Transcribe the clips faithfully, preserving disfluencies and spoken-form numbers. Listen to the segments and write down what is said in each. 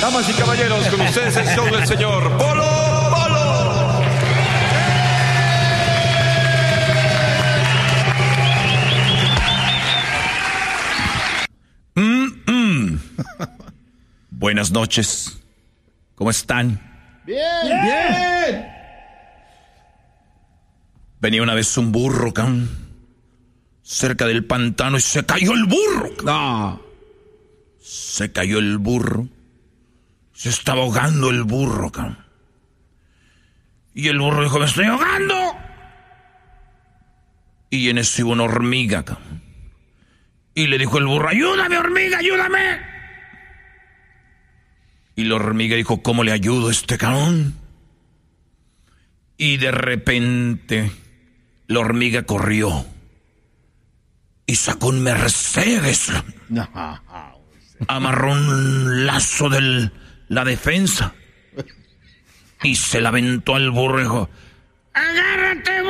Damas y caballeros, con ustedes el show del señor Polo Polo. Mm, mm. Buenas noches. ¿Cómo están? Bien, bien. bien. Venía una vez un burro, cabrón, cerca del pantano y se cayó el burro. No. Se cayó el burro. Se estaba ahogando el burro, cabrón. Y el burro dijo, me estoy ahogando. Y en eso iba una hormiga, cabrón. Y le dijo el burro, ayúdame, hormiga, ayúdame. Y la hormiga dijo, ¿cómo le ayudo a este cabrón? Y de repente la hormiga corrió y sacó un Mercedes. No. Amarró un lazo de la defensa y se la aventó al burro y dijo, ¡agárrate,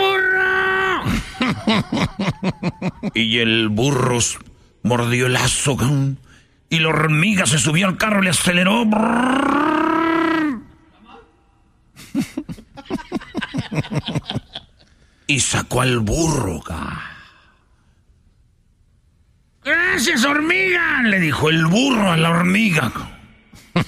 burro! Y el burro mordió el lazo, y la hormiga se subió al carro y le aceleró. Y sacó al burro. ¡Gracias, hormiga!, le dijo el burro a la hormiga.